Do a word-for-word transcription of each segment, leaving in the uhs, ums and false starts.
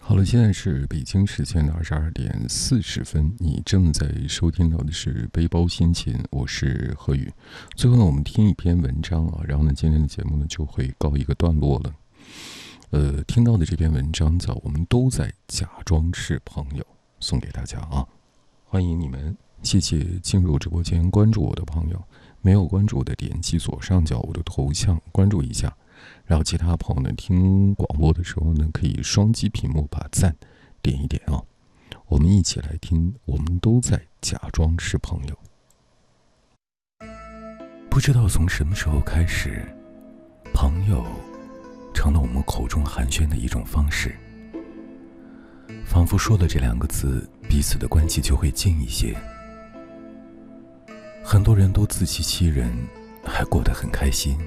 好了，现在是北京时间的二十二点四十分，你正在收听到的是背包心情，我是何宇。最后呢，我们听一篇文章啊，然后呢，今天的节目呢就会告一个段落了。呃，听到的这篇文章叫《我们都在假装是朋友》，送给大家啊，欢迎你们，谢谢进入直播间关注我的朋友，没有关注的点击左上角我的头像关注一下。然后其他朋友呢，听广播的时候呢，可以双击屏幕把赞点一点啊。我们一起来听，我们都在假装是朋友。 不知道从什么时候开始，朋友成了我们口中寒暄的一种方式，仿佛说了这两个字，彼此的关系就会近一些。很多人都自欺欺人，还过得很开心。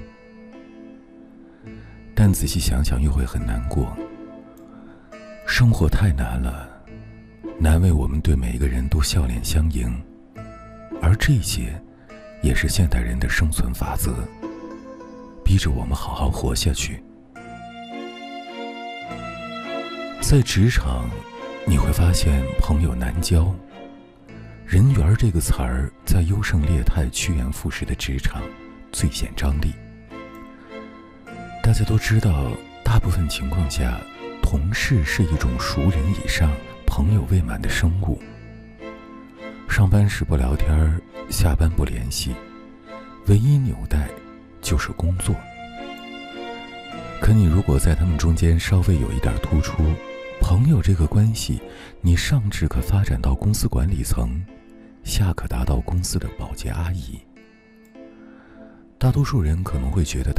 但仔细想想又会很难过，生活太难了，难为我们对每一个人都笑脸相迎，而这些也是现代人的生存法则，逼着我们好好活下去。在职场，你会发现朋友难交，人缘这个词儿在优胜劣汰、趋炎附势的职场最显张力。大家都知道，大部分情况下，同事是一种熟人以上、朋友未满的生物。上班时不聊天，下班不联系，唯一纽带就是工作。可你如果在他们中间稍微有一点突出，朋友这个关系，你上至可发展到公司管理层，下可达到公司的保洁阿姨。大多数人可能会觉得